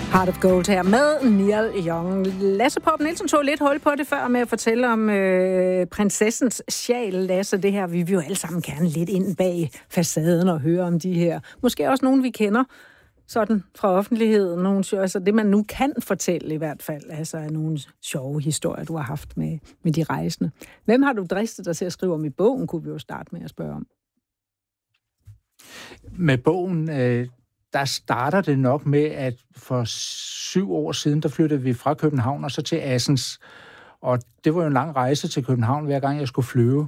Heart of Gold her med Neil Young. Lasse Poppen Nielsen tog lidt hul på det før med at fortælle om prinsessens sjæl. Lasse, det her, vi vil jo alle sammen gerne lidt ind bag facaden og høre om de her. Måske også nogen, vi kender sådan fra offentligheden. Nogle, altså det, man nu kan fortælle i hvert fald. Altså nogle sjove historier, du har haft med de rejsende. Hvem har du dristet dig til at skrive om i bogen, kunne vi jo starte med at spørge om. Med bogen... Der starter det nok med, at for 7 år siden, der flyttede vi fra København og så til Assens. Og det var jo en lang rejse til København, hver gang jeg skulle flyve.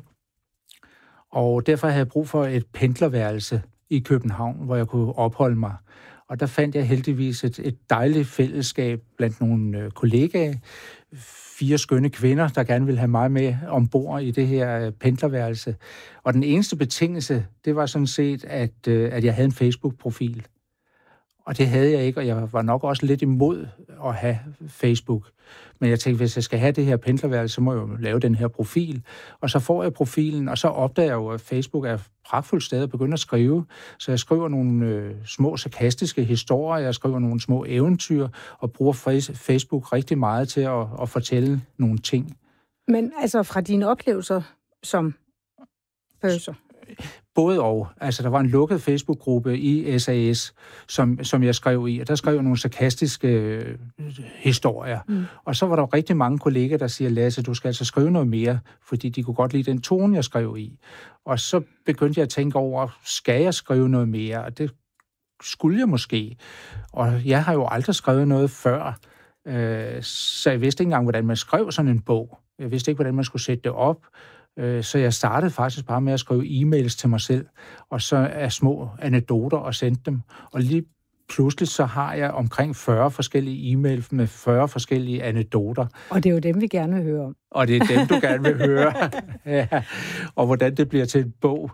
Og derfor havde jeg brug for et pendlerværelse i København, hvor jeg kunne opholde mig. Og der fandt jeg heldigvis et dejligt fællesskab blandt nogle kollegaer. 4 skønne kvinder, der gerne ville have mig med ombord i det her pendlerværelse. Og den eneste betingelse, det var sådan set, at jeg havde en Facebook-profil. Og det havde jeg ikke, og jeg var nok også lidt imod at have Facebook. Men jeg tænkte, hvis jeg skal have det her pendlerværelse, så må jeg jo lave den her profil. Og så får jeg profilen, og så opdager jeg jo, at Facebook er et pragtfuldt sted at begynde at skrive. Så jeg skriver nogle små sarkastiske historier, jeg skriver nogle små eventyr, og bruger Facebook rigtig meget til at fortælle nogle ting. Men altså fra dine oplevelser som bøsser? Både og. Altså, der var en lukket Facebook-gruppe i SAS, som jeg skrev i, og der skrev jeg nogle sarkastiske historier. Og så var der rigtig mange kolleger, der siger, Lasse, du skal altså skrive noget mere, fordi de kunne godt lide den tone, jeg skrev i. Og så begyndte jeg at tænke over, skal jeg skrive noget mere? Og det skulle jeg måske. Og jeg har jo aldrig skrevet noget før, så jeg vidste ikke engang, hvordan man skrev sådan en bog. Jeg vidste ikke, hvordan man skulle sætte det op. Så jeg startede faktisk bare med at skrive e-mails til mig selv, og så af små anekdoter og sendte dem. Og lige pludselig så har jeg omkring 40 forskellige e-mails med 40 forskellige anekdoter. Og det er jo dem, vi gerne vil høre om. Og det er dem, du gerne vil høre. Ja. Og hvordan det bliver til en bog.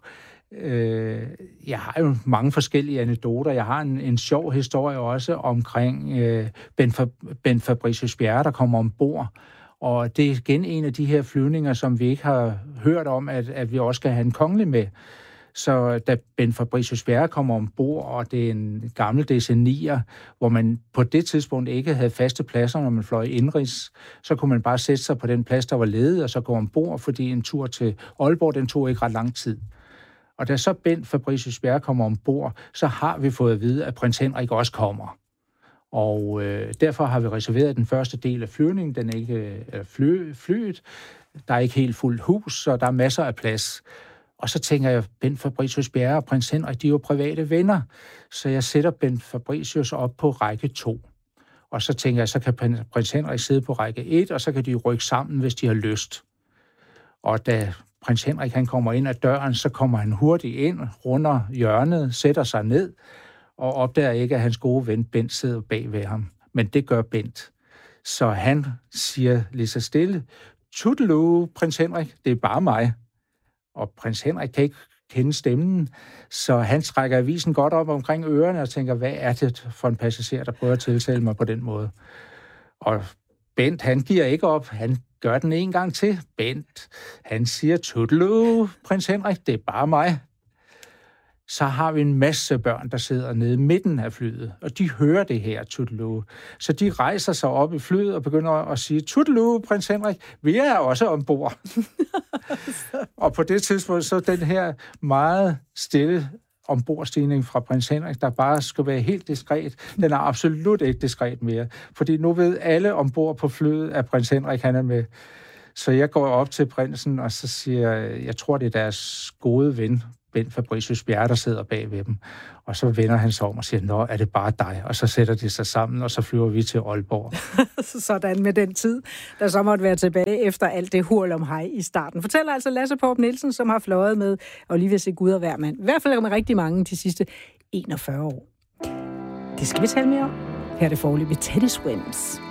Jeg har jo mange forskellige anekdoter. Jeg har en sjov historie også omkring Ben Fabricius Bjerre, der kommer ombord. Og det er igen en af de her flyvninger, som vi ikke har hørt om, at vi også skal have en kongelig med. Så da Ben Fabricius Bjerre kommer ombord, og det er en gammel DC-9'er, hvor man på det tidspunkt ikke havde faste pladser, når man fløj indrigs, så kunne man bare sætte sig på den plads, der var ledet, og så gå ombord, fordi en tur til Aalborg, den tog ikke ret lang tid. Og da så Ben Fabricius Bjerre kommer ombord, så har vi fået at vide, at prins Henrik også kommer. Og derfor har vi reserveret den første del af flyvningen, den er ikke flyet. Der er ikke helt fuldt hus, så der er masser af plads. Og så tænker jeg, Ben Fabricius Bjerre og prins Henrik, de er jo private venner. Så jeg sætter Ben Fabricius op på række 2. Og så tænker jeg, så kan prins Henrik sidde på række 1, og så kan de rykke sammen, hvis de har lyst. Og da prins Henrik han kommer ind ad døren, så kommer han hurtigt ind, runder hjørnet, sætter sig ned, og opdager ikke, at hans gode ven Bent sidder bag ved ham. Men det gør Bent. Så han siger lige så stille, Toodaloo, prins Henrik, det er bare mig. Og prins Henrik kan ikke kende stemmen, så han trækker avisen godt op omkring ørerne og tænker, hvad er det for en passager, der prøver at tiltale mig på den måde? Og Bent, han giver ikke op. Han gør den en gang til. Bent, han siger, Toodaloo, prins Henrik, det er bare mig. Så har vi en masse børn, der sidder nede i midten af flyet, og de hører det her, Toodaloo. Så de rejser sig op i flyet og begynder at sige, Toodaloo, prins Henrik, vi er også ombord. Og på det tidspunkt, så den her meget stille ombordstigning fra prins Henrik, der bare skal være helt diskret, den er absolut ikke diskret mere. Fordi nu ved alle ombord på flyet, at prins Henrik han er med. Så jeg går op til prinsen, og så siger jeg tror, det er deres gode ven, Ben Fabricius Bjerre, der sidder bag ved dem. Og så vender han sig om og siger, nå, er det bare dig? Og så sætter de sig sammen, og så flyver vi til Aalborg. Sådan med den tid, der så måtte være tilbage efter alt det hurl om hej i starten. Fortæller altså Lasse Poppen Nielsen, som har fløjet med, og lige vil se Gud og hver mand. I hvert fald med rigtig mange de sidste 41 år. Det skal vi tale mere om. Her er det foreløbig Teddy Swims.